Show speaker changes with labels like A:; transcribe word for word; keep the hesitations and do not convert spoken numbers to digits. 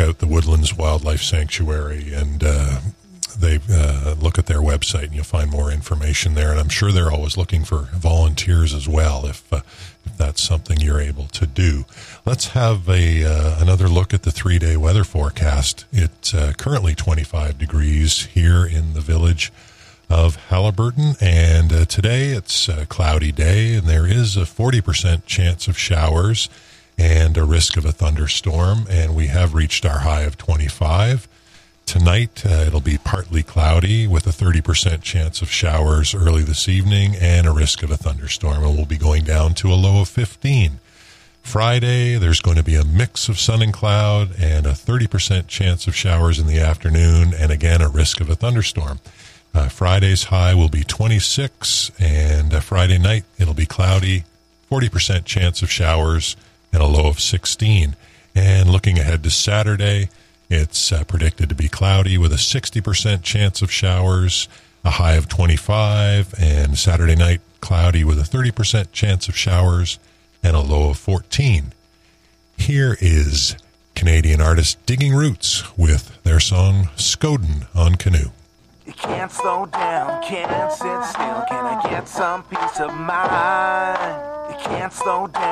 A: out the Woodlands Wildlife Sanctuary and uh, they uh, look at their website, and you'll find more information there. And I'm sure they're always looking for volunteers as well, if uh, if that's something you're able to do. Let's have a uh, another look at the three-day weather forecast. It's uh, currently twenty-five degrees here in the village of Haliburton, and uh, today it's a cloudy day, and there is a forty percent chance of showers and a risk of a thunderstorm, and we have reached our high of twenty-five. Tonight, uh, it'll be partly cloudy with a thirty percent chance of showers early this evening and a risk of a thunderstorm, and we'll be going down to a low of fifteen. Friday, there's going to be a mix of sun and cloud and a thirty percent chance of showers in the afternoon, and again, a risk of a thunderstorm. Uh, Friday's high will be twenty-six, and uh, Friday night, it'll be cloudy, forty percent chance of showers, and a low of sixteen. And looking ahead to Saturday, it's uh, predicted to be cloudy with a sixty percent chance of showers, a high of twenty-five, and Saturday night cloudy with a thirty percent chance of showers and a low of fourteen. Here is Canadian artist Digging Roots with their song Skoden on Canoe.
B: You can't slow down, can't sit still, can I get some peace of mind? You can't slow down.